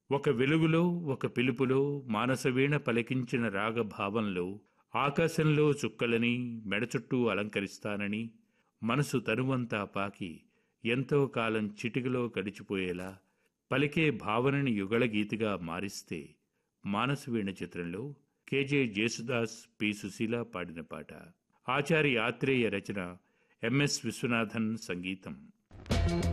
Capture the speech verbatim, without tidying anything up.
ఒక వెలుగులో ఒక పిలుపులో మానసవీణ పలికించిన రాగభావంలో ఆకాశంలో చుక్కలని మెడ చుట్టూ అలంకరిస్తానని మనసు తనువంతా పాకి ఎంతో కాలం చిటికలో గడిచిపోయేలా పలికే భావనని యుగళగీతిగా మారిస్తే మానసవీణ చిత్రంలో కెజె జేసుదాస్ పి సుశీల పాడిన పాట. ఆచార్య ఆత్రేయ రచన, ఎంఎస్ విశ్వనాథన్ సంగీతం.